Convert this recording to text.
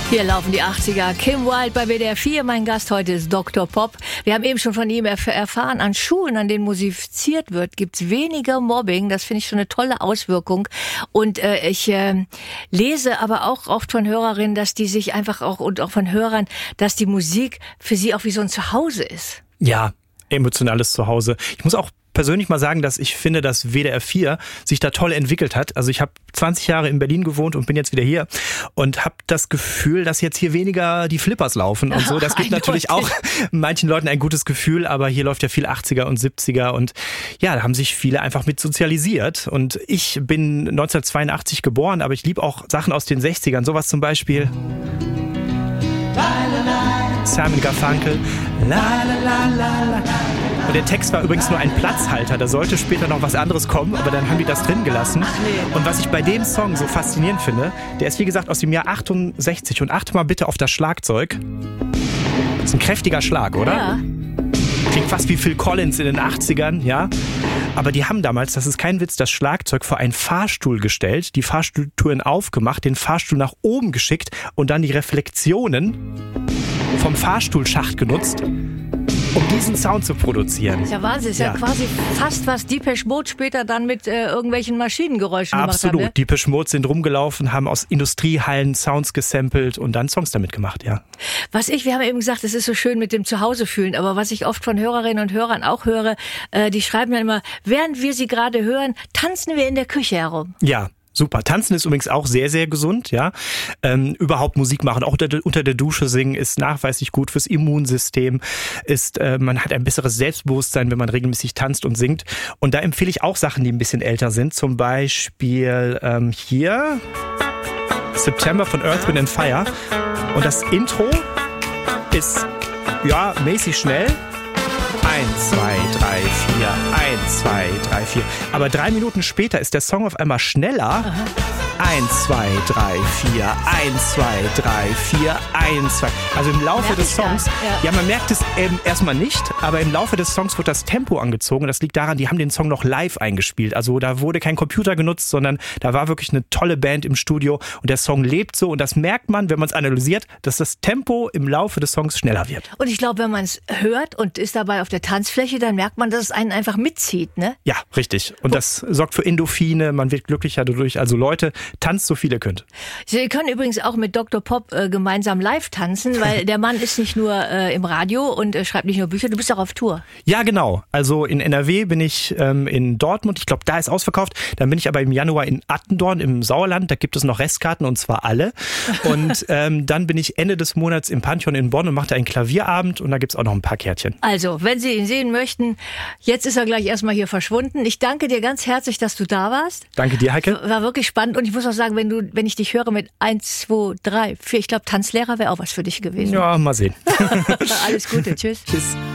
Hier laufen die 80er. Kim Wilde bei WDR 4. Mein Gast heute ist Dr. Pop. Wir haben eben schon von ihm erfahren, an Schulen, an denen musiziert wird, gibt's weniger Mobbing. Das finde ich schon eine tolle Auswirkung. Und ich lese aber auch oft von Hörerinnen, dass die sich einfach auch, und auch von Hörern, dass die Musik für sie auch wie so ein Zuhause ist. Ja, emotionales Zuhause. Ich muss auch persönlich mal sagen, dass ich finde, dass WDR 4 sich da toll entwickelt hat. Also ich habe 20 Jahre in Berlin gewohnt und bin jetzt wieder hier und habe das Gefühl, dass jetzt hier weniger die Flippers laufen und so. Das gibt natürlich auch manchen Leuten ein gutes Gefühl, aber hier läuft ja viel 80er und 70er und ja, da haben sich viele einfach mit sozialisiert. Und ich bin 1982 geboren, aber ich liebe auch Sachen aus den 60ern, sowas zum Beispiel Simon Garfunkel, la la la la la. Und der Text war übrigens nur ein Platzhalter, da sollte später noch was anderes kommen, aber dann haben die das drin gelassen. Und was ich bei dem Song so faszinierend finde, der ist wie gesagt aus dem Jahr 68 und achte mal bitte auf das Schlagzeug. Das ist ein kräftiger Schlag, oder? Ja. Klingt fast wie Phil Collins in den 80ern, ja. Aber die haben damals, das ist kein Witz, das Schlagzeug vor einen Fahrstuhl gestellt, die Fahrstuhltüren aufgemacht, den Fahrstuhl nach oben geschickt und dann die Reflexionen vom Fahrstuhlschacht genutzt, um diesen Sound zu produzieren. Das ist ja Wahnsinn. Das ist ja quasi fast, was Depeche Mode später dann mit irgendwelchen Maschinengeräuschen gemacht hat. Absolut. Ne? Depeche Mode sind rumgelaufen, haben aus Industriehallen Sounds gesampelt und dann Songs damit gemacht, ja. Wir haben eben gesagt, es ist so schön mit dem Zuhause fühlen, aber was ich oft von Hörerinnen und Hörern auch höre, die schreiben dann immer, während wir sie gerade hören, tanzen wir in der Küche herum. Ja. Super. Tanzen ist übrigens auch sehr, sehr gesund, ja. Überhaupt Musik machen, auch unter der Dusche singen, ist nachweislich gut fürs Immunsystem. Man hat ein besseres Selbstbewusstsein, wenn man regelmäßig tanzt und singt. Und da empfehle ich auch Sachen, die ein bisschen älter sind. Zum Beispiel hier September von Earth, Wind & Fire. Und das Intro ist ja mäßig schnell. 1, 2, 3, 4, 1, 2, 3, 4. Aber 3 Minuten später ist der Song auf einmal schneller. Aha. 1, 2, 3, 4, 1, 2, 3, 4, 1, 2. Also im Laufe des Songs, ja, man merkt es erstmal nicht, aber im Laufe des Songs wird das Tempo angezogen. Das liegt daran, die haben den Song noch live eingespielt. Also da wurde kein Computer genutzt, sondern da war wirklich eine tolle Band im Studio und der Song lebt so. Und das merkt man, wenn man es analysiert, dass das Tempo im Laufe des Songs schneller wird. Und ich glaube, wenn man es hört und ist dabei auf der Tanzfläche, dann merkt man, dass es einen einfach mitzieht, ne? Ja, richtig. Und das sorgt für Endorphine, man wird glücklicher dadurch. Also Leute, tanzt so viel ihr könnt. Sie können übrigens auch mit Dr. Pop gemeinsam live tanzen, weil der Mann ist nicht nur im Radio und schreibt nicht nur Bücher, du bist auch auf Tour. Ja, genau. Also in NRW bin ich in Dortmund, ich glaube, da ist ausverkauft. Dann bin ich aber im Januar in Attendorn im Sauerland, da gibt es noch Restkarten und zwar alle. Und dann bin ich Ende des Monats im Pantheon in Bonn und mache da einen Klavierabend und da gibt es auch noch ein paar Kärtchen. Also, wenn Sie ihn sehen möchten, jetzt ist er gleich erstmal hier verschwunden. Ich danke dir ganz herzlich, dass du da warst. Danke dir, Heike. War wirklich spannend und ich muss auch sagen, wenn ich dich höre mit 1, 2, 3, 4, ich glaube, Tanzlehrer wäre auch was für dich gewesen. Ja, mal sehen. Alles Gute, tschüss. Tschüss.